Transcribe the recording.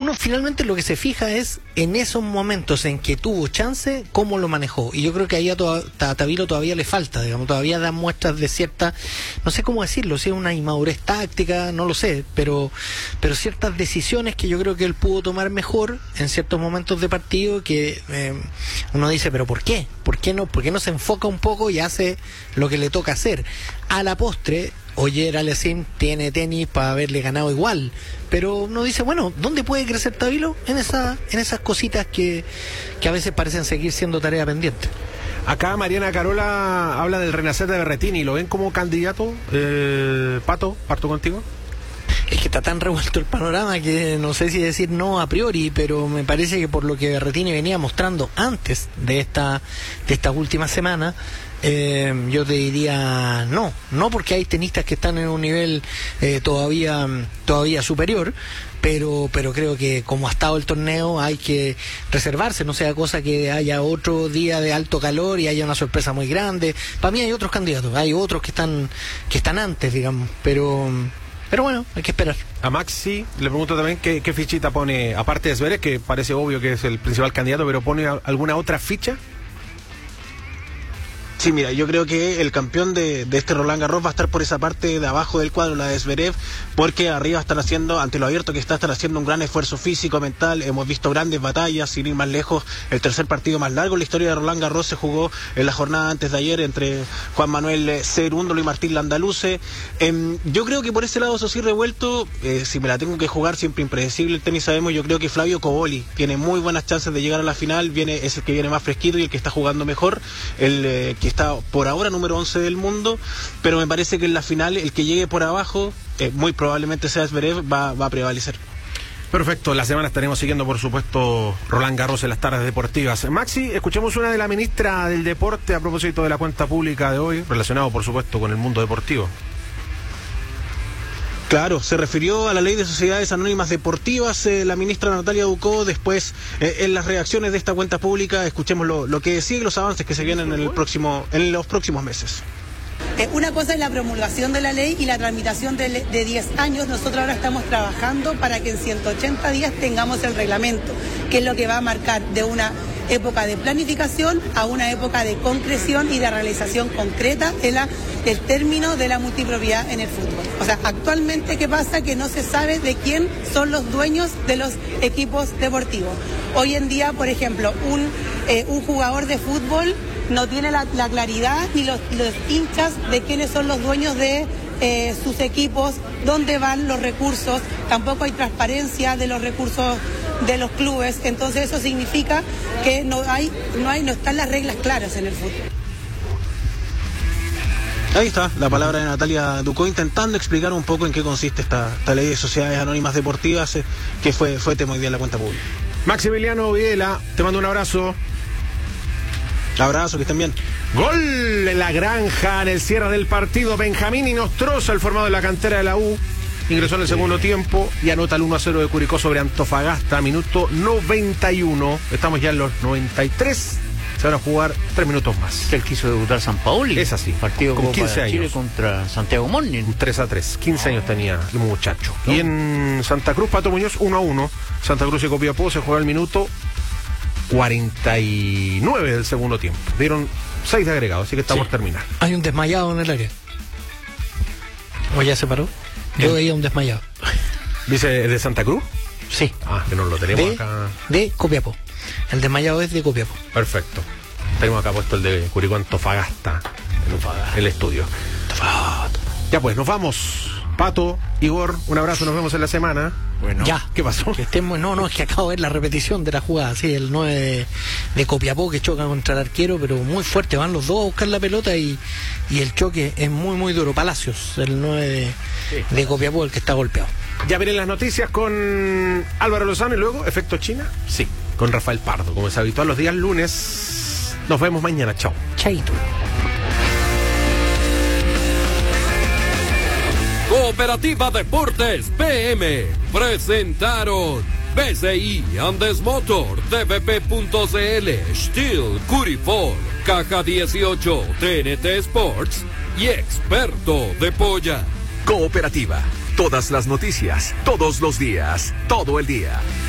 uno finalmente lo que se fija es en esos momentos en que tuvo chance, cómo lo manejó. Y yo creo que ahí a Tavilo todavía le falta, digamos, todavía da muestras de cierta, no sé cómo decirlo, si es una inmadurez táctica, no lo sé, pero ciertas decisiones que yo creo que él pudo tomar mejor en ciertos momentos de partido que uno dice, pero ¿por qué? ¿Por qué no se enfoca un poco y hace lo que le toca hacer? A la postre, Oyer Aliassime tiene tenis para haberle ganado igual, pero uno dice, bueno, ¿dónde puede crecer Tavilo? En esas cositas que a veces parecen seguir siendo tarea pendiente. Acá Mariana Carola habla del renacer de Berretini. ¿Lo ven como candidato? Pato, parto contigo. Es que está tan revuelto el panorama que no sé si decir no a priori, pero me parece que por lo que Berretini venía mostrando antes de estas últimas semanas, yo te diría no porque hay tenistas que están en un nivel todavía superior, pero creo que como ha estado el torneo hay que reservarse, no sea cosa que haya otro día de alto calor y haya una sorpresa muy grande. Para mí hay otros candidatos, hay otros que están antes, digamos, pero bueno, hay que esperar. A Maxi le pregunto también qué fichita pone, aparte de Zverev, que parece obvio que es el principal candidato, pero ¿pone alguna otra ficha? Sí, mira, yo creo que el campeón de este Roland Garros va a estar por esa parte de abajo del cuadro, la de Zverev, porque arriba están haciendo, ante lo abierto que están haciendo un gran esfuerzo físico, mental. Hemos visto grandes batallas, sin ir más lejos. El tercer partido más largo en la historia de Roland Garros se jugó en la jornada antes de ayer entre Juan Manuel Cerúndolo y Martín Landaluce. Yo creo que por ese lado, eso sí, revuelto, si me la tengo que jugar, siempre impredecible el tenis, sabemos, yo creo que Flavio Cobolli tiene muy buenas chances de llegar a la final, es el que viene más fresquito y el que está jugando mejor, el que está por ahora número 11 del mundo, pero me parece que en la final el que llegue por abajo, muy probablemente sea Zverev, va a prevalecer. Perfecto, la semana estaremos siguiendo, por supuesto, Roland Garros en las tardes deportivas. Maxi, escuchemos una de la ministra del Deporte a propósito de la cuenta pública de hoy, relacionado, por supuesto, con el mundo deportivo. Claro, se refirió a la ley de sociedades anónimas deportivas, la ministra Natalia Ducó, después en las reacciones de esta cuenta pública. Escuchemos lo que decía y los avances que se vienen en los próximos meses. Una cosa es la promulgación de la ley y la tramitación de 10 años. Nosotros ahora estamos trabajando para que en 180 días tengamos el reglamento, que es lo que va a marcar de una época de planificación a una época de concreción y de realización concreta del término de la multipropiedad en el fútbol. O sea, actualmente, ¿qué pasa? Que no se sabe de quién son los dueños de los equipos deportivos. Hoy en día, por ejemplo, un jugador de fútbol no tiene la claridad ni los hinchas de quiénes son los dueños de sus equipos, dónde van los recursos, tampoco hay transparencia de los recursos de los clubes, entonces eso significa que no están las reglas claras en el fútbol. Ahí está la palabra de Natalia Ducó intentando explicar un poco en qué consiste esta ley de sociedades anónimas deportivas, que fue tema hoy día en la cuenta pública. Maximiliano Videla, te mando un abrazo. Abrazo, que estén bien. Gol en la Granja en el cierre del partido. Benjamín Inostroza, el formado de la cantera de la U, ingresó en el segundo tiempo y anota el 1-0 de Curicó sobre Antofagasta, minuto 91. Estamos ya en los 93. Se van a jugar 3 minutos más. Él quiso debutar San Paoli. Es así. Partido con 15 años. Chile contra Santiago Morning. 3-3. 15 años tenía el muchacho. ¿No? Y en Santa Cruz, Pato Muñoz, 1-1. Santa Cruz y Copiapó se juega el minuto 49 del segundo tiempo. Dieron 6 de agregado, así que está por terminar. Hay un desmayado en el área. ¿O ya se paró? Yo veía un desmayado. ¿Dice de Santa Cruz? Sí. Ah, que no lo tenemos acá. De Copiapó. El desmayado es de Copiapó. Perfecto. Tenemos acá puesto el de Curicó Antofagasta. El estudio. Ya pues, nos vamos. Pato, Igor, un abrazo, nos vemos en la semana. Bueno, ya. ¿Qué pasó? Es que acabo de ver la repetición de la jugada, sí, el 9 de Copiapó que choca contra el arquero, pero muy fuerte, van los dos a buscar la pelota y el choque es muy, muy duro. Palacios, el 9 de Copiapó, el que está golpeado. Ya vienen las noticias con Álvaro Lozano y luego, Efecto China, sí, con Rafael Pardo, como es habitual los días lunes. Nos vemos mañana, chao. Chaito. Cooperativa Deportes PM presentaron BCI Andes Motor, TVP.cl, Steel, Curifor, Caja 18, TNT Sports y Experto de Polla. Cooperativa, todas las noticias, todos los días, todo el día.